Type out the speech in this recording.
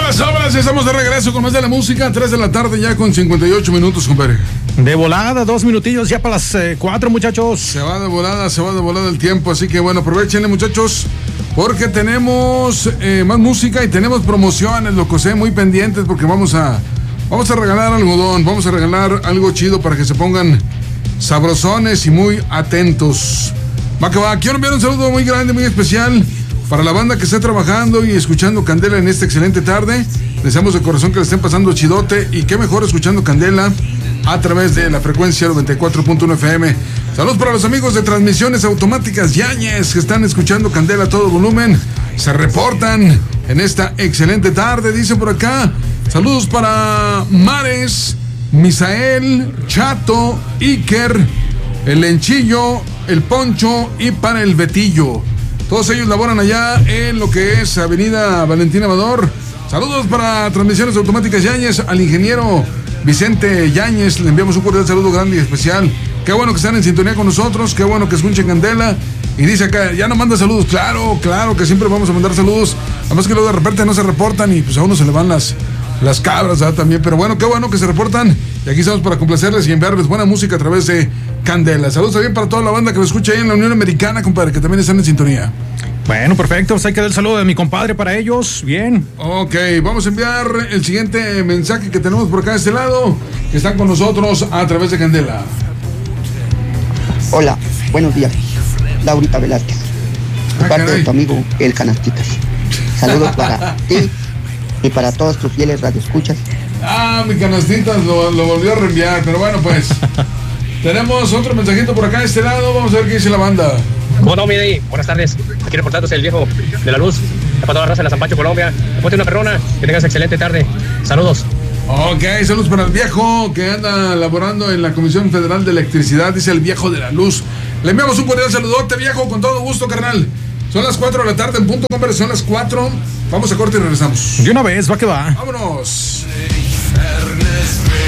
Sobras, estamos de regreso con más de la música, 3 de la tarde ya con 58 minutos, compadre. De volada, 2 minutillos ya para las 4, muchachos. Se va de volada el tiempo, así que bueno, aprovechenle, muchachos, porque tenemos más música y tenemos promociones, loco, muy pendientes porque vamos a regalar algodón, vamos a regalar algo chido para que se pongan sabrosones y muy atentos. Va que va, quiero enviar un saludo muy grande, muy especial para la banda que está trabajando y escuchando Candela en esta excelente tarde. Deseamos de corazón que le estén pasando chidote y qué mejor escuchando Candela a través de la frecuencia 94.1 FM. Saludos para los amigos de Transmisiones Automáticas Yáñez que están escuchando Candela a todo volumen. Se reportan en esta excelente tarde, dice por acá. Saludos para Mares, Misael, Chato, Iker, el Lenchillo, el Poncho y para el Betillo. Todos ellos laboran allá en lo que es Avenida Valentín Amador. Saludos para Transmisiones Automáticas Yáñez, al ingeniero Vicente Yáñez. Le enviamos un cordial saludo grande y especial. Qué bueno que están en sintonía con nosotros, qué bueno que escuchen Candela. Y dice acá, ya no manda saludos. Claro que siempre vamos a mandar saludos. Además que luego de repente no se reportan y pues a uno se le van las cabras, ¿verdad? También, pero bueno, qué bueno que se reportan. Y aquí estamos para complacerles y enviarles buena música a través de Candela. Saludos también para toda la banda que lo escucha ahí en la Unión Americana, compadre, que también están en sintonía. Bueno, perfecto, pues hay que dar el saludo de mi compadre para ellos, bien. Ok, vamos a enviar el siguiente mensaje que tenemos por acá de este lado, que están con nosotros a través de Candela. Hola, buenos días, Laurita Velázquez, de parte de tu amigo El Canasticas. Saludos para ti y para todos tus fieles radioescuchas. Mi Canastitas lo volvió a reenviar, pero bueno, pues tenemos otro mensajito por acá de este lado. Vamos a ver qué dice la banda. ¿Cómo no, Midi? Buenas tardes. Aquí reportándose el viejo de la luz, para toda la raza de la San Pancho, Colombia. Ponte una perrona, que tengas excelente tarde. Saludos. Ok, saludos para el viejo que anda laborando en la Comisión Federal de Electricidad, dice el viejo de la luz. Le enviamos un cordial saludote, viejo, con todo gusto, carnal. Son las 4 de la tarde en punto, compadre, son las 4. Vamos a corte y regresamos. De una vez, va que va. Vámonos.